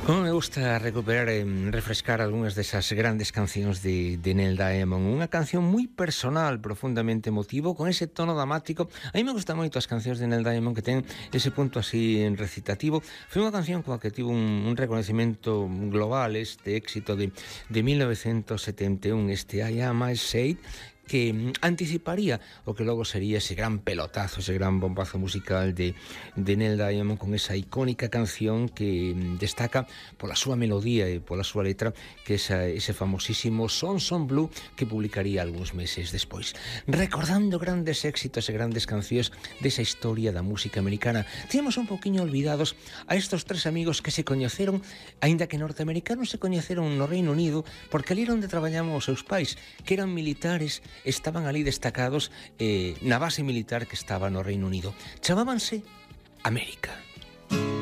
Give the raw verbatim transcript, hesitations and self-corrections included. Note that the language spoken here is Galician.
Como me gusta recuperar e refrescar algunhas desas grandes cancións de, de Neil Diamond. Unha canción moi personal, profundamente emotivo, con ese tono dramático. A mí me gustan moito as cancións de Neil Diamond que ten ese punto así recitativo. Foi unha canción coa que tivo un, un reconocimiento global, este éxito de, de mil novecentos setenta e un, este I Am I Said, que anticiparía o que logo sería ese gran pelotazo, ese gran bombazo musical de, de Neil Diamond, con esa icónica canción que destaca pola súa melodía e pola súa letra, que esa, ese famosísimo Sons on Blue, que publicaría algúns meses despois. Recordando grandes éxitos e grandes cancións desa historia da música americana, temos un poquinho olvidados a estos tres amigos que se coñeceron, aínda que norteamericanos, se coñeceron no Reino Unido, porque ali era onde traballaban os seus pais, que eran militares, estaban ali destacados eh, na base militar que estaba no Reino Unido. Chamábanse América.